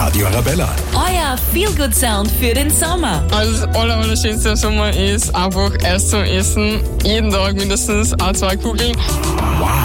Radio Arabella. Euer Feel-Good-Sound für den Sommer. Also das Allerschönste im Sommer ist einfach Eis zum Essen. Jeden Tag mindestens 2 Kugeln.